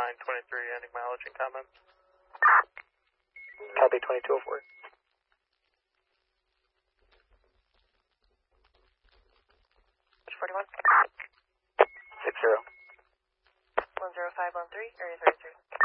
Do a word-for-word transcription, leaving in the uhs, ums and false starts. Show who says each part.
Speaker 1: nine twenty-three, ending mileage and comments.
Speaker 2: Copy twenty-two oh four.
Speaker 3: forty-one.
Speaker 2: six zero.
Speaker 3: one zero five one three, area thirty-three.